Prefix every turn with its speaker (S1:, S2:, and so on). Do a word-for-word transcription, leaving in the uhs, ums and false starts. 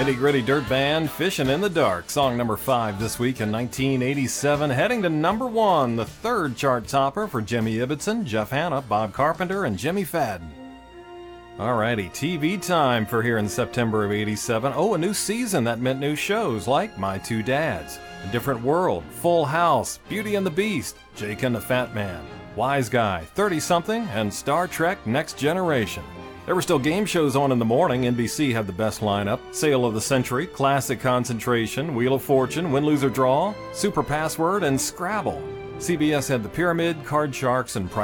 S1: Nitty Gritty Dirt Band, Fishing in the Dark, song number five this week in nineteen eighty-seven, heading to number one, the third chart topper for Jimmy Ibbotson, Jeff Hanna, Bob Carpenter, and Jimmy Fadden. Alrighty, T V time for here in September of eighty-seven. Oh, a new season that meant new shows like My Two Dads, A Different World, Full House, Beauty and the Beast, Jake and the Fat Man, Wise Guy, thirty-something, and Star Trek Next Generation. There were still game shows on in the morning. N B C had the best lineup: Sale of the Century, Classic Concentration, Wheel of Fortune, Win, Lose, or Draw, Super Password, and Scrabble. C B S had The Pyramid, Card Sharks, and